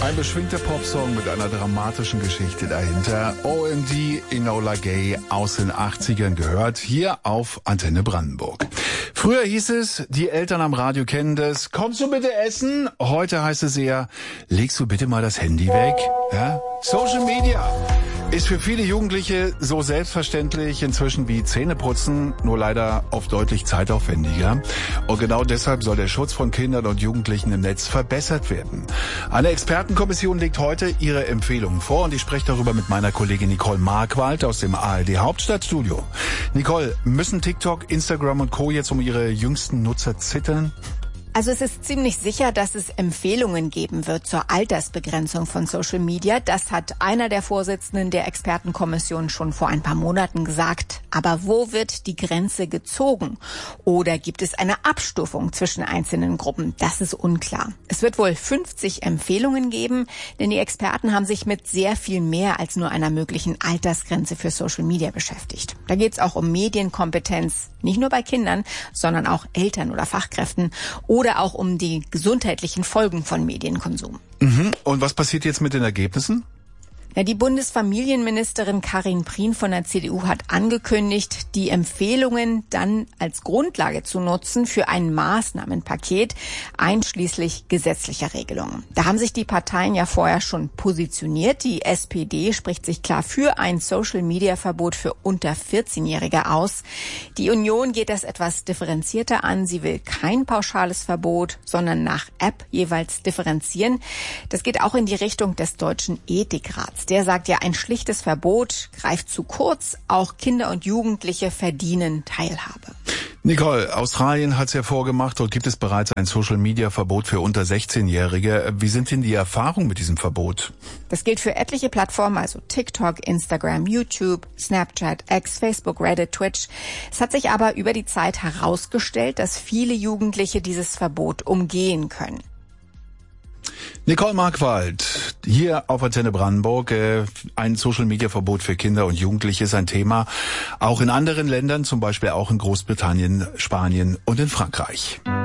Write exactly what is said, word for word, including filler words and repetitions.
Ein beschwingter Popsong mit einer dramatischen Geschichte dahinter. O M D, Enola Gay aus den achtzigern gehört, hier auf Antenne Brandenburg. Früher hieß es, die Eltern am Radio kennen das, kommst du bitte essen? Heute heißt es eher, legst du bitte mal das Handy weg? Ja? Social Media ist für viele Jugendliche so selbstverständlich inzwischen wie Zähneputzen, nur leider oft deutlich zeitaufwendiger. Und genau deshalb soll der Schutz von Kindern und Jugendlichen im Netz verbessert werden. Eine Expertenkommission legt heute ihre Empfehlungen vor und ich spreche darüber mit meiner Kollegin Nicole Markwald aus dem A R D Hauptstadtstudio. Nicole, müssen TikTok, Instagram und Co. jetzt um ihre jüngsten Nutzer zittern? Also es ist ziemlich sicher, dass es Empfehlungen geben wird zur Altersbegrenzung von Social Media. Das hat einer der Vorsitzenden der Expertenkommission schon vor ein paar Monaten gesagt. Aber wo wird die Grenze gezogen? Oder gibt es eine Abstufung zwischen einzelnen Gruppen? Das ist unklar. Es wird wohl fünfzig Empfehlungen geben, denn die Experten haben sich mit sehr viel mehr als nur einer möglichen Altersgrenze für Social Media beschäftigt. Da geht es auch um Medienkompetenz, nicht nur bei Kindern, sondern auch Eltern oder Fachkräften oder Oder auch um die gesundheitlichen Folgen von Medienkonsum. Mhm. Und was passiert jetzt mit den Ergebnissen? Ja, die Bundesfamilienministerin Karin Prien von der C D U hat angekündigt, die Empfehlungen dann als Grundlage zu nutzen für ein Maßnahmenpaket, einschließlich gesetzlicher Regelungen. Da haben sich die Parteien ja vorher schon positioniert. Die S P D spricht sich klar für ein Social-Media-Verbot für unter vierzehnjährige aus. Die Union geht das etwas differenzierter an. Sie will kein pauschales Verbot, sondern nach App jeweils differenzieren. Das geht auch in die Richtung des Deutschen Ethikrats. Der sagt ja, ein schlichtes Verbot greift zu kurz. Auch Kinder und Jugendliche verdienen Teilhabe. Nicole, Australien hat es ja vorgemacht. Dort gibt es bereits ein Social-Media-Verbot für unter sechzehnjährige. Wie sind denn die Erfahrungen mit diesem Verbot? Das gilt für etliche Plattformen, also TikTok, Instagram, YouTube, Snapchat, X, Facebook, Reddit, Twitch. Es hat sich aber über die Zeit herausgestellt, dass viele Jugendliche dieses Verbot umgehen können. Nicole Markwald, hier auf Antenne Brandenburg. Äh, ein Social-Media-Verbot für Kinder und Jugendliche ist ein Thema, auch in anderen Ländern, zum Beispiel auch in Großbritannien, Spanien und in Frankreich.